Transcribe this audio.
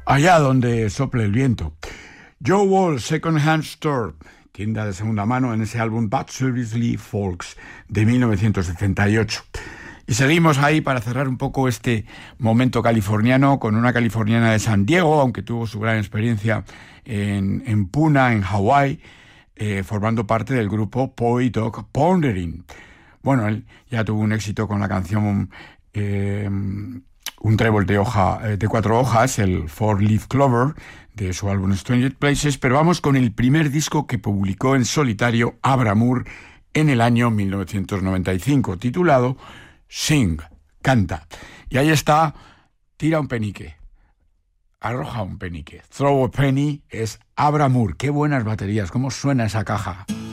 Allá donde sople el viento. Joe Wall, Second Hand Store, tienda de segunda mano, en ese álbum Bad Seriously Folks de 1978. Y seguimos ahí para cerrar un poco este momento californiano con una californiana de San Diego, aunque tuvo su gran experiencia en Puna, en Hawái, formando parte del grupo Poi Dog Pondering. Bueno, él ya tuvo un éxito con la canción un trébol de 4 hojas, el Four Leaf Clover, de su álbum Stranger Places, pero vamos con el primer disco que publicó en solitario Abra Moore en el año 1995, titulado Sing, canta. Y ahí está, tira un penique, arroja un penique. Throw a penny es Abra Moore. Qué buenas baterías, cómo suena esa caja.